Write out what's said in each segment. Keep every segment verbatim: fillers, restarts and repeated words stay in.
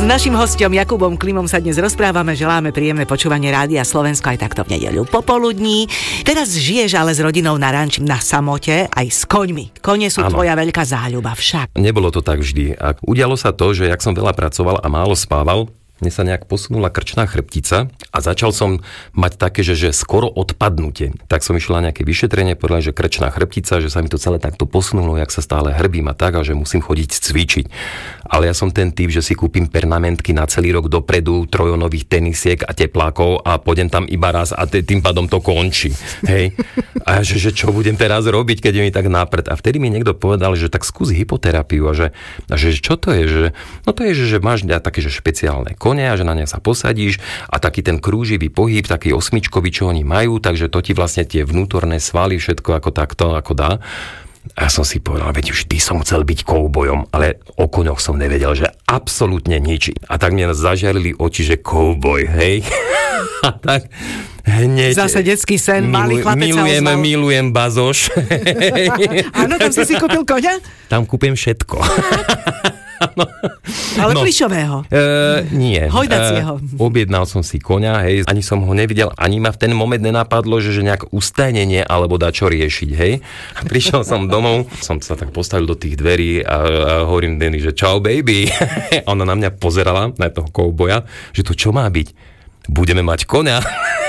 našim hosťom Jakubom Klimom sa dnes rozprávame, želáme príjemné počúvanie Rádia Slovensko aj takto v nedeľu popoludní. Teraz žiješ ale s rodinou na ranči na samote aj s koňmi. Kone sú ano. Tvoja veľká záľuba však. Nebolo to tak vždy. A udialo sa to, že jak som veľa pracoval a málo spával, mne sa nejak posunula krčná chrbtica a začal som mať také, že, že skoro odpadnutie. Tak som išiel na nejaké vyšetrenie, povedal, že krčná chrbtica, že sa mi to celé takto posunulo, jak sa stále hrbím a tak, a že musím chodiť cvičiť. Ale ja som ten typ, že si kúpim pernamentky na celý rok dopredu, trojonových tenisiek a teplákov a pôjdem tam iba raz a tým pádom to končí. Hej. A že, že čo budem teraz robiť, keď je mi tak náprd. A vtedy mi niekto povedal, že tak skús hypoterapiu a že, a že čo to je, že no to je, že, že máš také že špeciálne kone a že na ne sa posadíš a taký ten krúživý pohyb, taký osmičkový, čo oni majú, takže to ti vlastne tie vnútorné svaly, všetko ako takto, ako dá. A ja som si povedal, veď vždy som chcel byť koubojom, ale o koňoch som nevedel, že absolútne nič. A tak mne zažiarili oči, že kouboj, hej? A tak hneď... Zase detský sen, malý chlapec milujem, sa ozval. Milujem bazoš. Áno, tam si si kúpil koňa? Tam kúpim všetko. No. Ale no. plišového? E, nie. Hojdacieho. E, objednal som si koňa, hej, ani som ho nevidel, ani ma v ten moment nenapadlo, že, že nejak ustajnenie alebo dá čo riešiť, hej. A prišiel som domov, som sa tak postavil do tých dverí a, a hovorím Denny, že čau baby. A ona na mňa pozerala, na toho kouboja, že to čo má byť? Budeme mať koňa.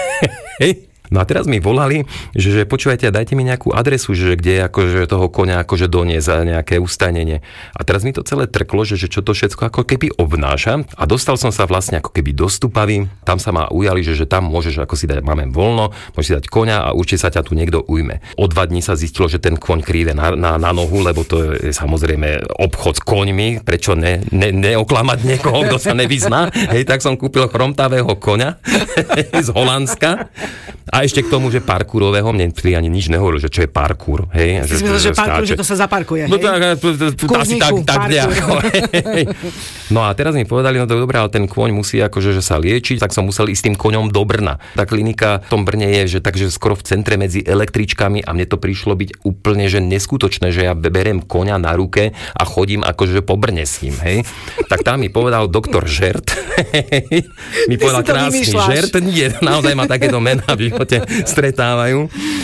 Hej. No a teraz mi volali, že, že počúvajte, dajte mi nejakú adresu, že kde akože toho koňa akože doniesť a nejaké ustajnenie. A teraz mi to celé trklo, že, že čo to všetko ako keby obnáša. A dostal som sa vlastne ako keby do Stupavy. Tam sa ma ujali, že, že tam môžeš ako si dať, máme voľno, môžeš si dať koňa a určite sa ťa tu niekto ujme. O dva dní sa zistilo, že ten koň kríve na, na, na nohu, lebo to je samozrejme obchod s koňmi, prečo ne, ne, neoklamať niekoho, kto sa nevyzná. Hej, tak som kúpil chromtavého koňa z Holandska. A ešte k tomu, že parkourového, mne pri ani nič nehovoril, že čo je parkour, hej. Že, že, že parkour, že to sa zaparkuje, hej? No tak, asi tak, tak nejako, hej. No a teraz mi povedali, no to je dobré, ale ten kôň musí akože že sa liečiť, tak som musel ísť s tým koňom do Brna. Tá klinika v tom Brne je, že takže skoro v centre medzi električkami a mne to prišlo byť úplne, že neskutočné, že ja berem koňa na ruke a chodím akože po Brne s ním, hej. Tak tam mi povedal doktor Žert, mi povedal krásny Žert, nie, naozaj má takéto mená v živote stretávajú.